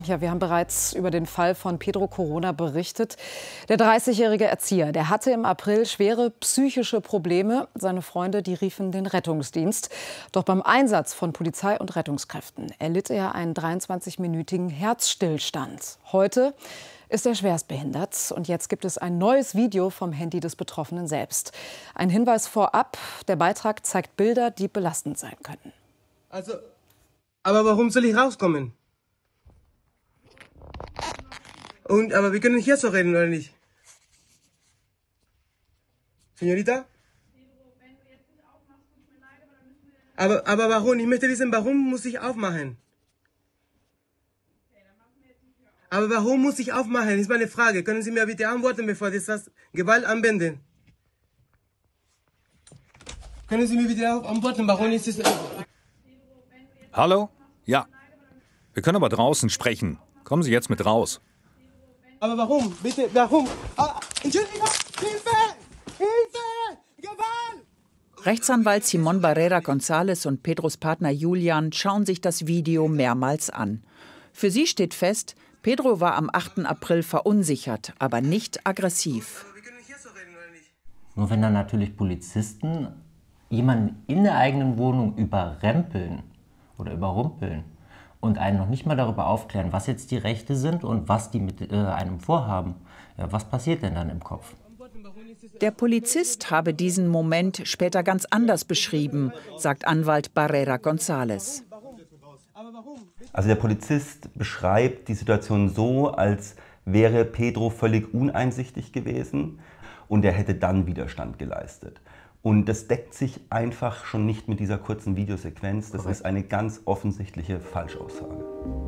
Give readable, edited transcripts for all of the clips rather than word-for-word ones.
Ja, wir haben bereits über den Fall von Pedro Corona berichtet. Der 30-jährige Erzieher, der hatte im April schwere psychische Probleme. Seine Freunde, die riefen den Rettungsdienst. Doch beim Einsatz von Polizei und Rettungskräften erlitt er einen 23-minütigen Herzstillstand. Heute ist er schwerstbehindert und jetzt gibt es ein neues Video vom Handy des Betroffenen selbst. Ein Hinweis vorab, der Beitrag zeigt Bilder, die belastend sein können. Also, aber warum soll ich rauskommen? Aber wir können nicht hier so reden, oder nicht? Señorita? Aber warum? Ich möchte wissen, warum muss ich aufmachen? Aber warum muss ich aufmachen? Das ist meine Frage. Können Sie mir bitte antworten, bevor Sie das Gewalt anwenden? Können Sie mir bitte antworten, warum ist es... Hallo? Ja. Wir können aber draußen sprechen. Kommen Sie jetzt mit raus. Aber warum? Bitte, warum? Entschuldigung! Hilfe! Hilfe! Gewalt! Rechtsanwalt Simón Barrera González und Pedros Partner Julian schauen sich das Video mehrmals an. Für sie steht fest, Pedro war am 8. April verunsichert, aber nicht aggressiv. Nur wenn dann natürlich Polizisten jemanden in der eigenen Wohnung überrempeln oder überrumpeln und einen noch nicht mal darüber aufklären, was jetzt die Rechte sind und was die mit einem vorhaben, ja, was passiert denn dann im Kopf? Der Polizist habe diesen Moment später ganz anders beschrieben, sagt Anwalt Barrera González. Also der Polizist beschreibt die Situation so, als wäre Pedro völlig uneinsichtig gewesen und er hätte dann Widerstand geleistet. Und das deckt sich einfach schon nicht mit dieser kurzen Videosequenz. Das ist eine ganz offensichtliche Falschaussage.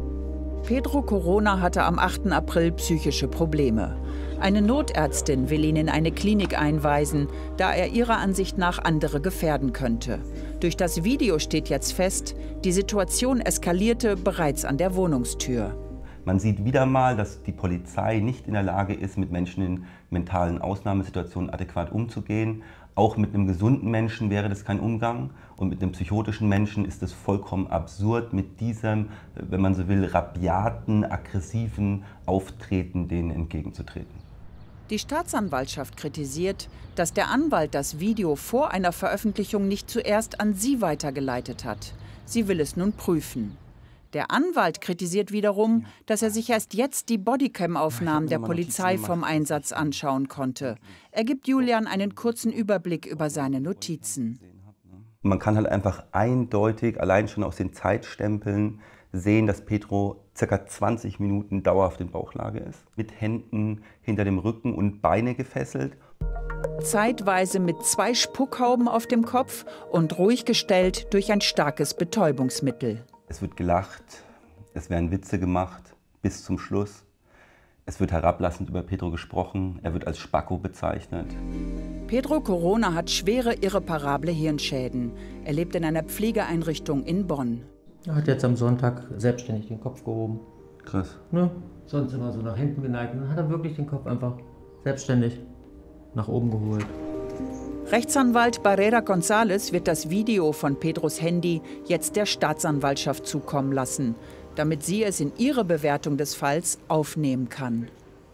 Pedro Corona hatte am 8. April psychische Probleme. Eine Notärztin will ihn in eine Klinik einweisen, da er ihrer Ansicht nach andere gefährden könnte. Durch das Video steht jetzt fest, die Situation eskalierte bereits an der Wohnungstür. Man sieht wieder mal, dass die Polizei nicht in der Lage ist, mit Menschen in mentalen Ausnahmesituationen adäquat umzugehen. Auch mit einem gesunden Menschen wäre das kein Umgang und mit einem psychotischen Menschen ist es vollkommen absurd, mit diesem, wenn man so will, rabiaten, aggressiven Auftreten denen entgegenzutreten. Die Staatsanwaltschaft kritisiert, dass der Anwalt das Video vor einer Veröffentlichung nicht zuerst an sie weitergeleitet hat. Sie will es nun prüfen. Der Anwalt kritisiert wiederum, dass er sich erst jetzt die Bodycam-Aufnahmen der Polizei vom Einsatz anschauen konnte. Er gibt Julian einen kurzen Überblick über seine Notizen. Man kann halt einfach eindeutig, allein schon aus den Zeitstempeln, sehen, dass Pedro ca. 20 Minuten dauerhaft in Bauchlage ist. Mit Händen hinter dem Rücken und Beine gefesselt. Zeitweise mit 2 Spuckhauben auf dem Kopf und ruhig gestellt durch ein starkes Betäubungsmittel. Es wird gelacht, es werden Witze gemacht, bis zum Schluss. Es wird herablassend über Pedro gesprochen, er wird als Spacko bezeichnet. Pedro Corona hat schwere irreparable Hirnschäden. Er lebt in einer Pflegeeinrichtung in Bonn. Er hat jetzt am Sonntag selbstständig den Kopf gehoben. Krass. Ne? Sonst immer so nach hinten geneigt. Und dann hat er wirklich den Kopf einfach selbstständig nach oben geholt. Rechtsanwalt Barrera González wird das Video von Pedros Handy jetzt der Staatsanwaltschaft zukommen lassen, damit sie es in ihre Bewertung des Falls aufnehmen kann.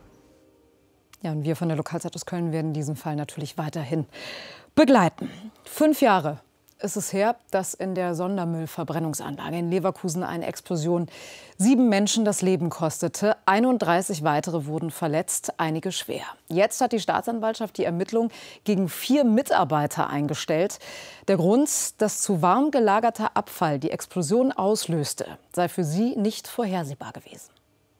Ja, und wir von der Lokalzeit aus Köln werden diesen Fall natürlich weiterhin begleiten. 5 Jahre ist es her, dass in der Sondermüllverbrennungsanlage in Leverkusen eine Explosion 7 Menschen das Leben kostete. 31 weitere wurden verletzt, einige schwer. Jetzt hat die Staatsanwaltschaft die Ermittlung gegen 4 Mitarbeiter eingestellt. Der Grund, dass zu warm gelagerter Abfall die Explosion auslöste, sei für sie nicht vorhersehbar gewesen.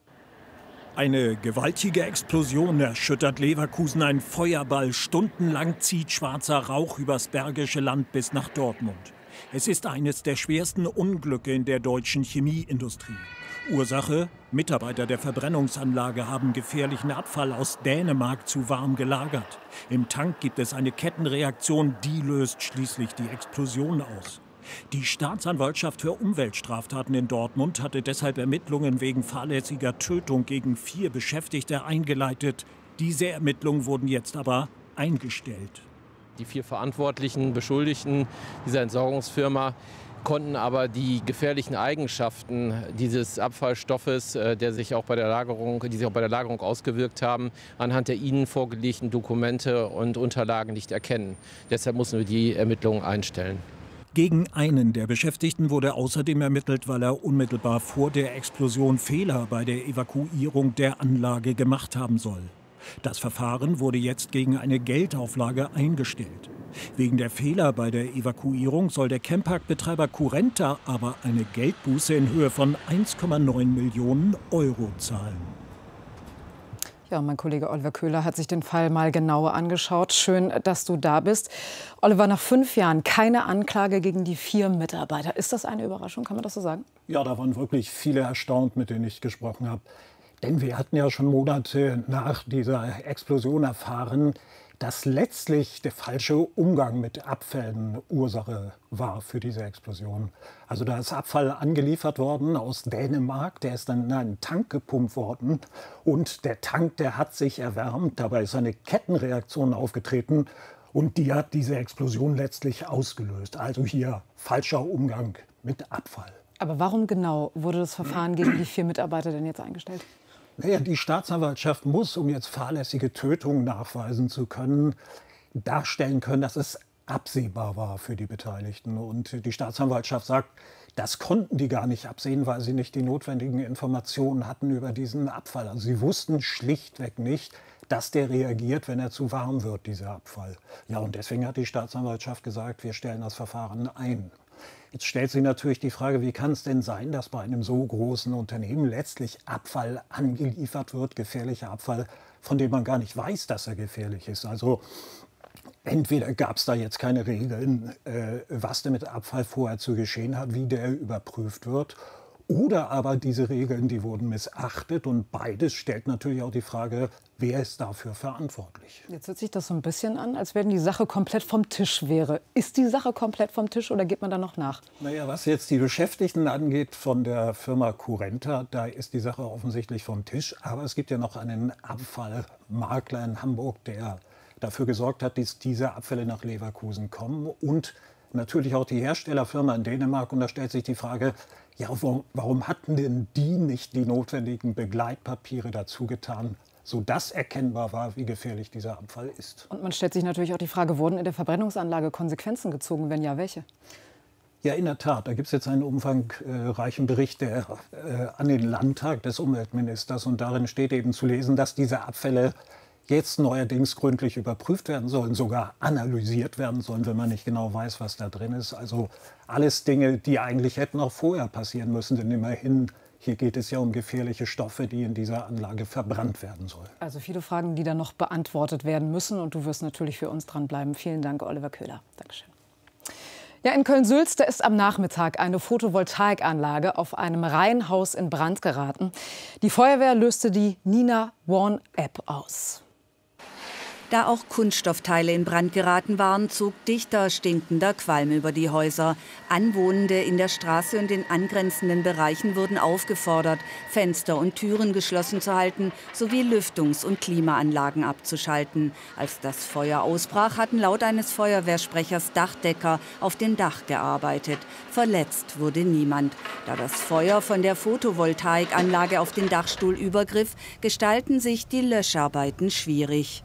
Eine gewaltige Explosion erschüttert Leverkusen. Ein Feuerball. Stundenlang zieht schwarzer Rauch übers Bergische Land bis nach Dortmund. Es ist eines der schwersten Unglücke in der deutschen Chemieindustrie. Ursache: Mitarbeiter der Verbrennungsanlage haben gefährlichen Abfall aus Dänemark zu warm gelagert. Im Tank gibt es eine Kettenreaktion, die löst schließlich die Explosion aus. Die Staatsanwaltschaft für Umweltstraftaten in Dortmund hatte deshalb Ermittlungen wegen fahrlässiger Tötung gegen 4 Beschäftigte eingeleitet. Diese Ermittlungen wurden jetzt aber eingestellt. Die 4 verantwortlichen Beschuldigten dieser Entsorgungsfirma konnten aber die gefährlichen Eigenschaften dieses Abfallstoffes, die sich auch bei der Lagerung ausgewirkt haben, anhand der ihnen vorgelegten Dokumente und Unterlagen nicht erkennen. Deshalb mussten wir die Ermittlungen einstellen. Gegen einen der Beschäftigten wurde außerdem ermittelt, weil er unmittelbar vor der Explosion Fehler bei der Evakuierung der Anlage gemacht haben soll. Das Verfahren wurde jetzt gegen eine Geldauflage eingestellt. Wegen der Fehler bei der Evakuierung soll der Campparkbetreiber Currenta aber eine Geldbuße in Höhe von 1,9 Millionen Euro zahlen. Ja, mein Kollege Oliver Köhler hat sich den Fall mal genauer angeschaut. Schön, dass du da bist. Oliver, nach 5 Jahren keine Anklage gegen die 4 Mitarbeiter. Ist das eine Überraschung, kann man das so sagen? Ja, da waren wirklich viele erstaunt, mit denen ich gesprochen habe. Denn wir hatten ja schon Monate nach dieser Explosion erfahren, dass letztlich der falsche Umgang mit Abfällen Ursache war für diese Explosion. Also da ist Abfall angeliefert worden aus Dänemark, der ist dann in einen Tank gepumpt worden und der Tank, der hat sich erwärmt, dabei ist eine Kettenreaktion aufgetreten und die hat diese Explosion letztlich ausgelöst. Also hier falscher Umgang mit Abfall. Aber warum genau wurde das Verfahren gegen die 4 Mitarbeiter denn jetzt eingestellt? Naja, die Staatsanwaltschaft muss, um jetzt fahrlässige Tötungen nachweisen zu können, darstellen können, dass es absehbar war für die Beteiligten. Und die Staatsanwaltschaft sagt, das konnten die gar nicht absehen, weil sie nicht die notwendigen Informationen hatten über diesen Abfall. Also sie wussten schlichtweg nicht, dass der reagiert, wenn er zu warm wird, dieser Abfall. Ja, und deswegen hat die Staatsanwaltschaft gesagt, wir stellen das Verfahren ein. Jetzt stellt sich natürlich die Frage, wie kann es denn sein, dass bei einem so großen Unternehmen letztlich Abfall angeliefert wird, gefährlicher Abfall, von dem man gar nicht weiß, dass er gefährlich ist. Also entweder gab es da jetzt keine Regeln, was denn mit Abfall vorher zu geschehen hat, wie der überprüft wird. Oder aber diese Regeln, die wurden missachtet. Und beides stellt natürlich auch die Frage, wer ist dafür verantwortlich? Jetzt hört sich das so ein bisschen an, als wenn die Sache komplett vom Tisch wäre. Ist die Sache komplett vom Tisch oder geht man da noch nach? Naja, was jetzt die Beschäftigten angeht von der Firma Currenta, da ist die Sache offensichtlich vom Tisch. Aber es gibt ja noch einen Abfallmakler in Hamburg, der dafür gesorgt hat, dass diese Abfälle nach Leverkusen kommen. Und natürlich auch die Herstellerfirma in Dänemark. Und da stellt sich die Frage, ja, warum hatten denn die nicht die notwendigen Begleitpapiere dazu getan, sodass erkennbar war, wie gefährlich dieser Abfall ist? Und man stellt sich natürlich auch die Frage, wurden in der Verbrennungsanlage Konsequenzen gezogen? Wenn ja, welche? Ja, in der Tat. Da gibt es jetzt einen umfangreichen Bericht an den Landtag des Umweltministers. Und darin steht eben zu lesen, dass diese Abfälle jetzt neuerdings gründlich überprüft werden sollen, sogar analysiert werden sollen, wenn man nicht genau weiß, was da drin ist. Also alles Dinge, die eigentlich hätten auch vorher passieren müssen, denn immerhin, hier geht es ja um gefährliche Stoffe, die in dieser Anlage verbrannt werden sollen. Also viele Fragen, die dann noch beantwortet werden müssen und du wirst natürlich für uns dranbleiben. Vielen Dank, Oliver Köhler. Dankeschön. Ja, in Köln-Sülz, da ist am Nachmittag eine Photovoltaikanlage auf einem Reihenhaus in Brand geraten. Die Feuerwehr löste die Nina One App aus. Da auch Kunststoffteile in Brand geraten waren, zog dichter, stinkender Qualm über die Häuser. Anwohnende in der Straße und in angrenzenden Bereichen wurden aufgefordert, Fenster und Türen geschlossen zu halten, sowie Lüftungs- und Klimaanlagen abzuschalten. Als das Feuer ausbrach, hatten laut eines Feuerwehrsprechers Dachdecker auf dem Dach gearbeitet. Verletzt wurde niemand. Da das Feuer von der Photovoltaikanlage auf den Dachstuhl übergriff, gestalten sich die Löscharbeiten schwierig.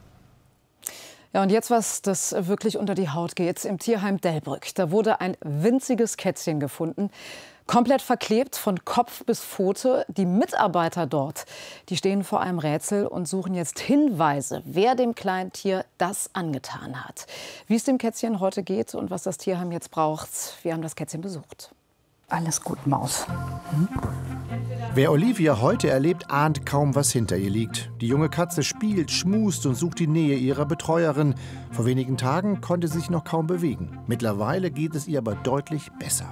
Ja, und jetzt was, das wirklich unter die Haut geht. Im Tierheim Delbrück. Da wurde ein winziges Kätzchen gefunden, komplett verklebt von Kopf bis Pfote. Die Mitarbeiter dort, die stehen vor einem Rätsel und suchen jetzt Hinweise, wer dem kleinen Tier das angetan hat. Wie es dem Kätzchen heute geht und was das Tierheim jetzt braucht, wir haben das Kätzchen besucht. Alles gut, Maus. Wer Olivia heute erlebt, ahnt kaum, was hinter ihr liegt. Die junge Katze spielt, schmust und sucht die Nähe ihrer Betreuerin. Vor wenigen Tagen konnte sie sich noch kaum bewegen. Mittlerweile geht es ihr aber deutlich besser.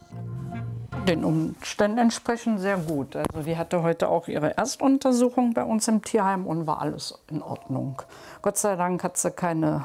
Den Umständen entsprechend sehr gut. Also die hatte heute auch ihre Erstuntersuchung bei uns im Tierheim und war alles in Ordnung. Gott sei Dank hat sie keine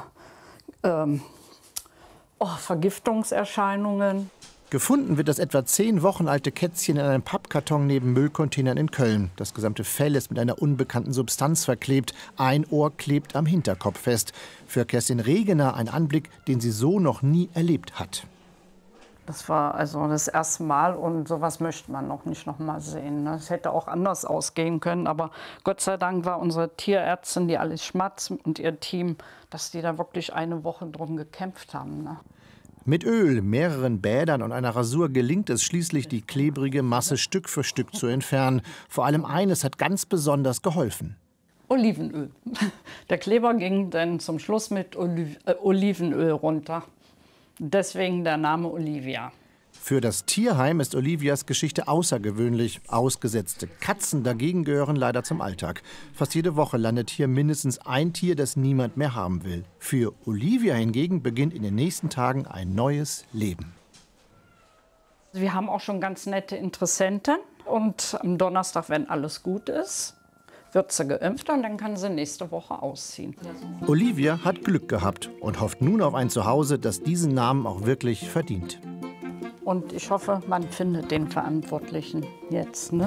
Vergiftungserscheinungen. Gefunden wird das etwa 10 Wochen alte Kätzchen in einem Pappkarton neben Müllcontainern in Köln. Das gesamte Fell ist mit einer unbekannten Substanz verklebt. Ein Ohr klebt am Hinterkopf fest. Für Kerstin Regener ein Anblick, den sie so noch nie erlebt hat. Das war also das erste Mal und sowas möchte man noch nicht noch mal sehen. Es hätte auch anders ausgehen können, aber Gott sei Dank war unsere Tierärztin, die Alice Schmatz und ihr Team, dass die da wirklich eine Woche drum gekämpft haben. Ne? Mit Öl, mehreren Bädern und einer Rasur gelingt es schließlich, die klebrige Masse Stück für Stück zu entfernen. Vor allem eines hat ganz besonders geholfen. Olivenöl. Der Kleber ging dann zum Schluss mit Olivenöl runter. Deswegen der Name Olivia. Für das Tierheim ist Olivias Geschichte außergewöhnlich. Ausgesetzte Katzen dagegen gehören leider zum Alltag. Fast jede Woche landet hier mindestens ein Tier, das niemand mehr haben will. Für Olivia hingegen beginnt in den nächsten Tagen ein neues Leben. Wir haben auch schon ganz nette Interessenten. Und am Donnerstag, wenn alles gut ist, wird sie geimpft und dann kann sie nächste Woche ausziehen. Olivia hat Glück gehabt und hofft nun auf ein Zuhause, das diesen Namen auch wirklich verdient. Und ich hoffe, man findet den Verantwortlichen jetzt. Ne?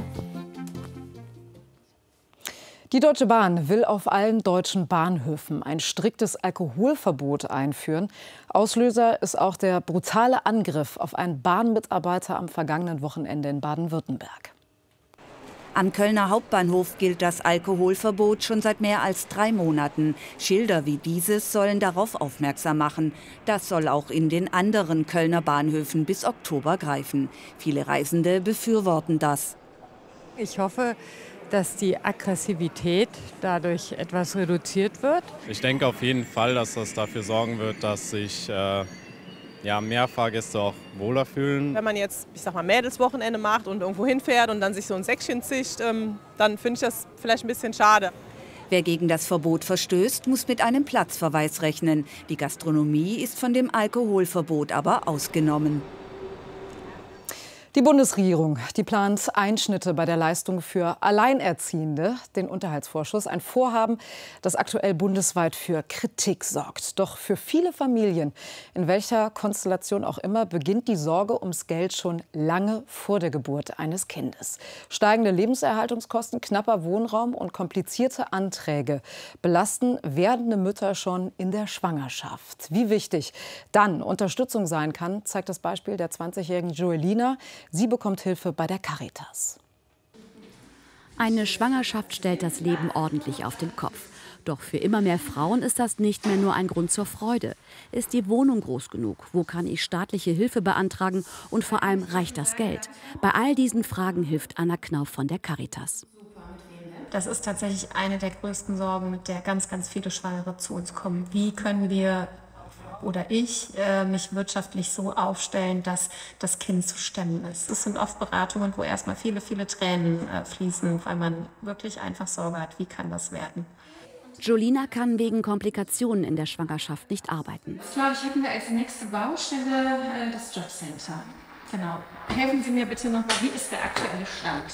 Die Deutsche Bahn will auf allen deutschen Bahnhöfen ein striktes Alkoholverbot einführen. Auslöser ist auch der brutale Angriff auf einen Bahnmitarbeiter am vergangenen Wochenende in Baden-Württemberg. Am Kölner Hauptbahnhof gilt das Alkoholverbot schon seit mehr als 3 Monaten. Schilder wie dieses sollen darauf aufmerksam machen. Das soll auch in den anderen Kölner Bahnhöfen bis Oktober greifen. Viele Reisende befürworten das. Ich hoffe, dass die Aggressivität dadurch etwas reduziert wird. Ich denke auf jeden Fall, dass das dafür sorgen wird, dass sich mehr Fahrgäste auch wohler fühlen. Wenn man jetzt, ich sag mal, Mädelswochenende macht und irgendwo hinfährt und dann sich so ein Säckchen zischt, dann finde ich das vielleicht ein bisschen schade. Wer gegen das Verbot verstößt, muss mit einem Platzverweis rechnen. Die Gastronomie ist von dem Alkoholverbot aber ausgenommen. Die Bundesregierung, die plant Einschnitte bei der Leistung für Alleinerziehende, den Unterhaltsvorschuss. Ein Vorhaben, das aktuell bundesweit für Kritik sorgt. Doch für viele Familien, in welcher Konstellation auch immer, beginnt die Sorge ums Geld schon lange vor der Geburt eines Kindes. Steigende Lebenserhaltungskosten, knapper Wohnraum und komplizierte Anträge belasten werdende Mütter schon in der Schwangerschaft. Wie wichtig dann Unterstützung sein kann, zeigt das Beispiel der 20-jährigen Joelina. Sie bekommt Hilfe bei der Caritas. Eine Schwangerschaft stellt das Leben ordentlich auf den Kopf. Doch für immer mehr Frauen ist das nicht mehr nur ein Grund zur Freude. Ist die Wohnung groß genug? Wo kann ich staatliche Hilfe beantragen? Und vor allem, reicht das Geld? Bei all diesen Fragen hilft Anna Knauf von der Caritas. Das ist tatsächlich eine der größten Sorgen, mit der ganz, ganz viele Schwangere zu uns kommen. Wie können wir oder ich mich wirtschaftlich so aufstellen, dass das Kind zu stemmen ist. Es sind oft Beratungen, wo erstmal viele, viele Tränen fließen, weil man wirklich einfach Sorge hat, wie kann das werden. Jolina kann wegen Komplikationen in der Schwangerschaft nicht arbeiten. Ich glaube, ich hätten wir als nächste Baustelle das Jobcenter. Genau. Helfen Sie mir bitte nochmal, wie ist der aktuelle Stand?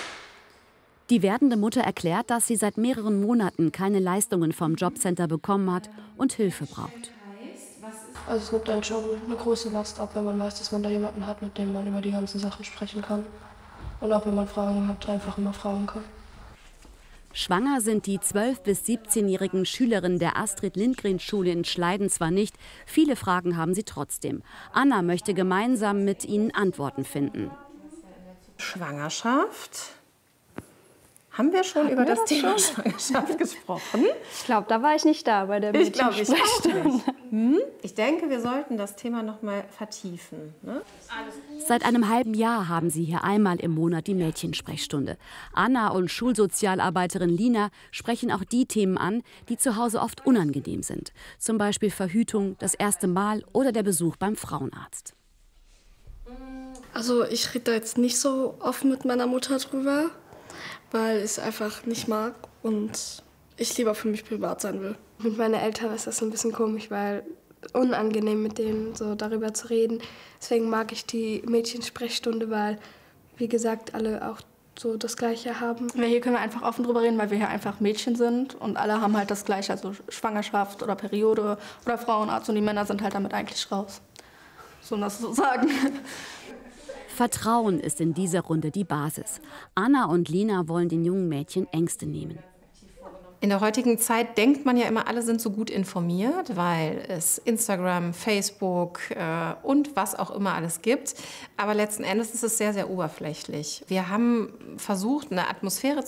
Die werdende Mutter erklärt, dass sie seit mehreren Monaten keine Leistungen vom Jobcenter bekommen hat und Hilfe braucht. Also es nimmt einen schon eine große Last ab, wenn man weiß, dass man da jemanden hat, mit dem man über die ganzen Sachen sprechen kann. Und auch wenn man Fragen hat, einfach immer fragen kann. Schwanger sind die 12- bis 17-jährigen Schülerinnen der Astrid-Lindgren-Schule in Schleiden zwar nicht, viele Fragen haben sie trotzdem. Anna möchte gemeinsam mit ihnen Antworten finden. Schwangerschaft? Haben wir schon über das Thema Schwangerschaft gesprochen? Ich glaube, da war ich nicht da bei der Mädchensprechstunde. Ich glaube, ich auch nicht. Ich denke, wir sollten das Thema noch mal vertiefen. Ne? Seit einem halben Jahr haben sie hier einmal im Monat die Mädchensprechstunde. Anna und Schulsozialarbeiterin Lina sprechen auch die Themen an, die zu Hause oft unangenehm sind. Zum Beispiel Verhütung, das erste Mal oder der Besuch beim Frauenarzt. Also ich rede da jetzt nicht so oft mit meiner Mutter drüber, weil ich es einfach nicht mag und ich lieber für mich privat sein will. Mit meinen Eltern ist das ein bisschen komisch, weil unangenehm mit denen so darüber zu reden. Deswegen mag ich die Mädchensprechstunde, weil, wie gesagt, alle auch so das Gleiche haben. Hier können wir einfach offen drüber reden, weil wir hier einfach Mädchen sind und alle haben halt das Gleiche, also Schwangerschaft oder Periode oder Frauenarzt und die Männer sind halt damit eigentlich raus. So das so sagen. Vertrauen ist in dieser Runde die Basis. Anna und Lina wollen den jungen Mädchen Ängste nehmen. In der heutigen Zeit denkt man ja immer, alle sind so gut informiert, weil es Instagram, Facebook und was auch immer alles gibt. Aber letzten Endes ist es sehr, sehr oberflächlich. Wir haben versucht, eine Atmosphäre